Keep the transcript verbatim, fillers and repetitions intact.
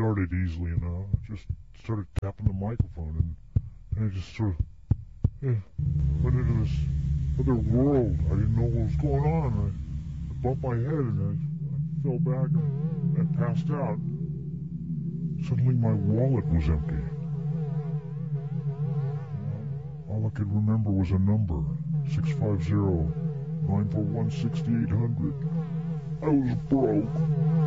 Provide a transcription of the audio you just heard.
started easily enough. I just started tapping the microphone, and, and I just sort of yeah, went into this other world. I didn't know what was going on. I, I bumped my head, and I, I fell back, and I passed out. Suddenly my wallet was empty. All I could remember was a number, six five zero, nine four one, six eight zero zero. I was broke.